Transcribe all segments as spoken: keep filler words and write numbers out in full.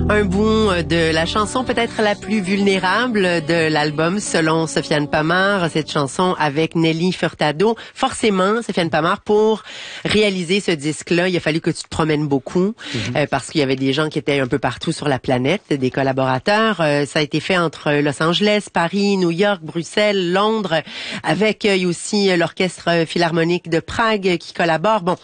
Un bout de la chanson peut-être la plus vulnérable de l'album selon Sofiane Pamart, cette chanson avec Nelly Furtado. Forcément, Sofiane Pamart, pour réaliser ce disque-là, il a fallu que tu te promènes beaucoup mm-hmm. euh, parce qu'il y avait des gens qui étaient un peu partout sur la planète, des collaborateurs. Euh, ça a été fait entre Los Angeles, Paris, New York, Bruxelles, Londres, avec euh, aussi l'Orchestre Philharmonique de Prague qui collabore. Bon,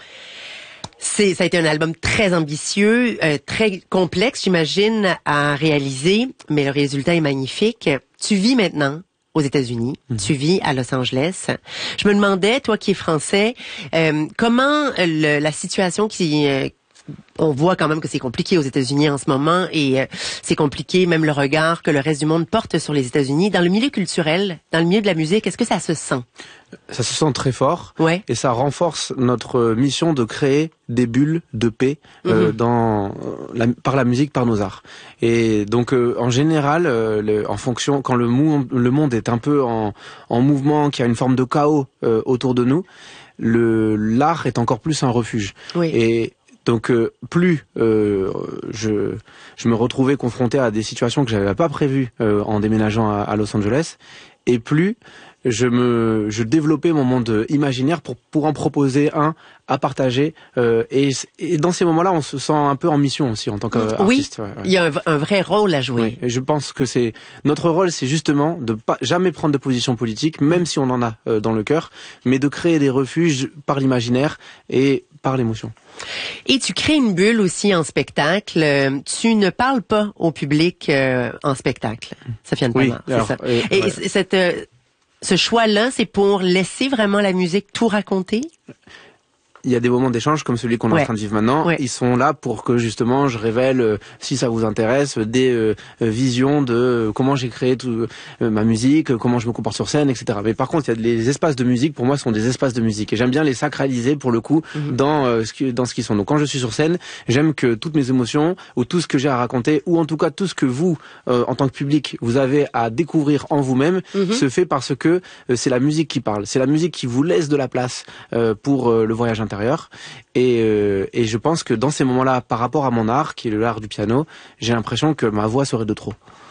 C'est, ça a été un album très ambitieux, euh, très complexe, j'imagine, à réaliser, mais le résultat est magnifique. Tu vis maintenant aux États-Unis, mmh. tu vis à Los Angeles. Je me demandais, toi qui es français, euh, comment le, la situation qui... Euh, on voit quand même que c'est compliqué aux États-Unis en ce moment et euh, c'est compliqué même le regard que le reste du monde porte sur les États-Unis. Dans le milieu culturel, dans le milieu de la musique, est-ce que ça se sent? Ça se sent très fort ouais. et ça renforce notre mission de créer des bulles de paix euh, mm-hmm. dans, la, par la musique, par nos arts. Et donc euh, en général, euh, le, en fonction, quand le, mou, le monde est un peu en, en mouvement, qu'il y a une forme de chaos euh, autour de nous, le, l'art est encore plus un refuge. Oui. Et donc euh, plus euh, je, je me retrouvais confronté à des situations que j'avais pas prévues euh, en déménageant à, à Los Angeles, et plus je me je développais mon monde imaginaire pour pour en proposer un à partager euh, et, et dans ces moments-là on se sent un peu en mission aussi en tant qu'artiste. Oui, ouais, ouais. Il y a un, un vrai rôle à jouer. Oui, et je pense que c'est notre rôle, c'est justement de pas jamais prendre de position politique, même si on en a euh, dans le cœur, mais de créer des refuges par l'imaginaire et par l'émotion. Et tu crées une bulle aussi en spectacle. Tu ne parles pas au public euh, en spectacle. Sofiane Pamart, oui, c'est alors, ça. Et, et ouais. cette, euh, ce choix-là, c'est pour laisser vraiment la musique tout raconter? Il y a des moments d'échange comme celui qu'on est ouais. en train de vivre maintenant. Ouais. Ils sont là pour que justement je révèle, euh, si ça vous intéresse, des euh, visions de euh, comment j'ai créé tout, euh, ma musique, euh, comment je me comporte sur scène, et cetera. Mais par contre, il y a les espaces de musique. Pour moi, sont des espaces de musique et j'aime bien les sacraliser pour le coup mm-hmm. dans euh, ce qui, dans ce qu'ils sont. Donc, quand je suis sur scène, j'aime que toutes mes émotions ou tout ce que j'ai à raconter, ou en tout cas tout ce que vous, euh, en tant que public, vous avez à découvrir en vous-même, mm-hmm. se fait parce que euh, c'est la musique qui parle. C'est la musique qui vous laisse de la place euh, pour euh, le voyage intérieur. Et, euh, et je pense que dans ces moments-là, par rapport à mon art, qui est l'art du piano, j'ai l'impression que ma voix serait de trop.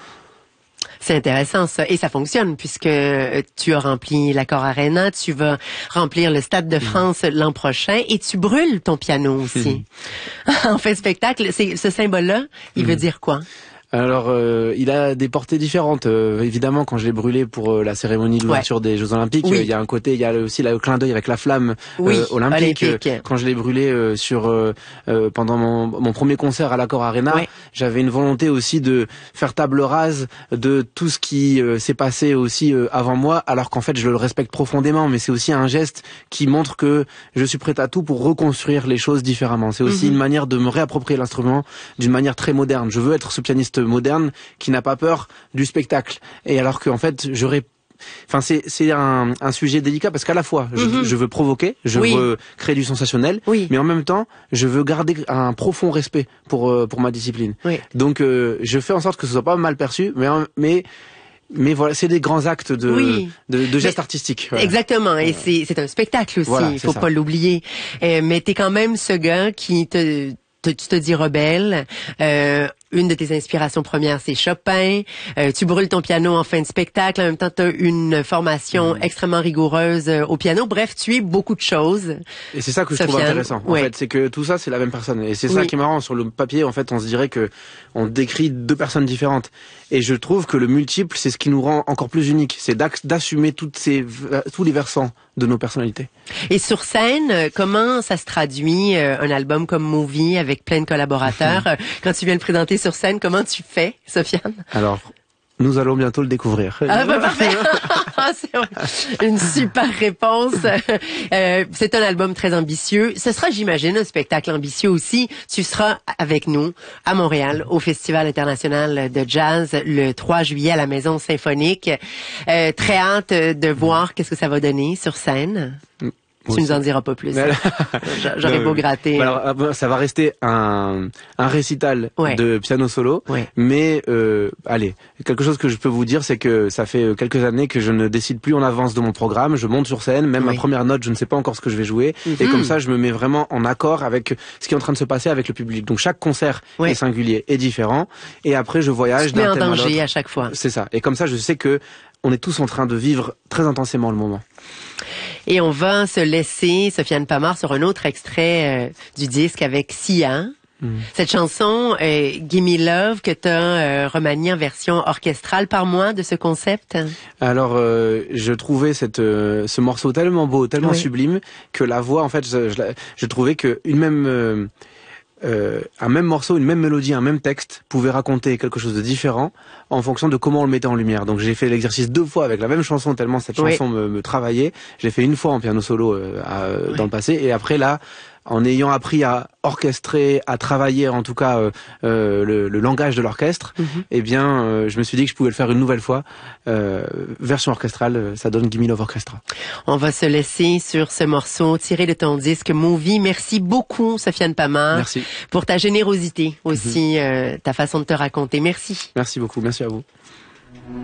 C'est intéressant ça, et ça fonctionne puisque tu as rempli l'Accor Arena, tu vas remplir le Stade de France mmh. l'an prochain et tu brûles ton piano aussi. Mmh. En fait, spectacle, c'est, ce symbole-là, il mmh. veut dire quoi? Alors, euh, il a des portées différentes. Euh, évidemment, quand je l'ai brûlé pour euh, la cérémonie d'ouverture ouais. des Jeux Olympiques, oui. euh, il y a un côté, il y a aussi le clin d'œil avec la flamme oui, euh, olympique. olympique. Euh, quand je l'ai brûlé euh, sur euh, euh, pendant mon, mon premier concert à l'Accor Arena, ouais. j'avais une volonté aussi de faire table rase de tout ce qui euh, s'est passé aussi euh, avant moi, alors qu'en fait, je le respecte profondément. Mais c'est aussi un geste qui montre que je suis prêt à tout pour reconstruire les choses différemment. C'est aussi mm-hmm. une manière de me réapproprier l'instrument d'une manière très moderne. Je veux être ce pianiste moderne qui n'a pas peur du spectacle. Et alors qu'en fait, j'aurais Enfin, c'est c'est un, un sujet délicat parce qu'à la fois, je, mm-hmm. je veux provoquer, je oui. veux créer du sensationnel, oui. mais en même temps, je veux garder un profond respect pour euh, pour ma discipline. Oui. Donc, euh, je fais en sorte que ce soit pas mal perçu, mais mais mais voilà, c'est des grands actes de oui. de, de gestes mais, artistiques. Voilà. Exactement, et c'est c'est un spectacle aussi, voilà, il faut ça. pas l'oublier. Euh, mais t'es quand même ce gars qui te te, tu te dis rebelle. Euh, une de tes inspirations premières, c'est Chopin. Euh, tu brûles ton piano en fin de spectacle. En même temps, tu as une formation mmh. extrêmement rigoureuse euh, au piano. Bref, tu es beaucoup de choses. Et c'est ça que je Sofiane. trouve intéressant. En ouais. fait, c'est que tout ça, c'est la même personne. Et c'est ça oui. qui est marrant. Sur le papier, en fait, on se dirait que on décrit deux personnes différentes. Et je trouve que le multiple, c'est ce qui nous rend encore plus uniques. C'est d'assumer toutes ces, tous les versants de nos personnalités. Et sur scène, comment ça se traduit, euh, un album comme Movie avec plein de collaborateurs? Quand tu viens le présenter sur scène, comment tu fais, Sofiane? Alors, nous allons bientôt le découvrir. Ah bah parfait. C'est vrai. Une super réponse. Euh, c'est un album très ambitieux. Ce sera, j'imagine, un spectacle ambitieux aussi. Tu seras avec nous à Montréal au Festival international de jazz le trois juillet à la Maison Symphonique. Euh, très hâte de voir qu'est-ce que ça va donner sur scène. Tu nous en diras pas plus. J'aurais beau gratter. Alors, ça va rester un, un récital ouais. de piano solo, ouais. mais euh, allez, quelque chose que je peux vous dire, c'est que ça fait quelques années que je ne décide plus en avance de mon programme. Je monte sur scène, même oui. ma première note, je ne sais pas encore ce que je vais jouer, mm-hmm. et comme ça, je me mets vraiment en accord avec ce qui est en train de se passer avec le public. Donc chaque concert ouais. est singulier et différent, et après je voyage d'un thème à l'autre. Tu te mets en danger à chaque fois. C'est ça. Et comme ça, je sais que on est tous en train de vivre très intensément le moment. Et on va se laisser, Sofiane Pamart, sur un autre extrait euh, du disque avec Sia. Mm. Cette chanson, euh, Gimme Love, que tu as euh, remaniée en version orchestrale. Parle-moi de ce concept. Alors, euh, je trouvais cette, euh, ce morceau tellement beau, tellement oui. sublime, que la voix, en fait, je, je, je trouvais que une même... Euh, Euh, un même morceau, une même mélodie, un même texte pouvait raconter quelque chose de différent en fonction de comment on le mettait en lumière. Donc j'ai fait l'exercice deux fois avec la même chanson tellement cette oui. chanson me, me travaillait. Je l'ai fait une fois en piano solo euh, à, oui. dans le passé, et après là, en ayant appris à orchestrer, à travailler en tout cas euh, euh, le, le langage de l'orchestre, mm-hmm. eh bien euh, je me suis dit que je pouvais le faire une nouvelle fois. Euh, version orchestrale, ça donne Gimme Love Orchestra. On va se laisser sur ce morceau tiré de ton disque Movie. Merci beaucoup, Sofiane Pamart. Merci. Pour ta générosité aussi, mm-hmm. euh, ta façon de te raconter. Merci. Merci beaucoup, merci à vous.